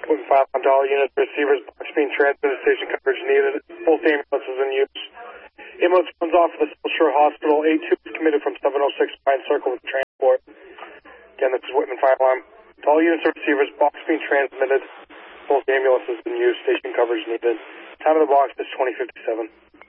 Whitman file on all units, receivers, box being transmitted, station coverage needed. Both ambulances in use. Ambulance comes off of the South Shore Hospital. A2 is committed from 706 Pine Circle with transport. Again, this is Whitman Fire Alarm. To all units and receivers, box being transmitted. Both ambulances in use, station coverage needed. Time of the box is 20:57.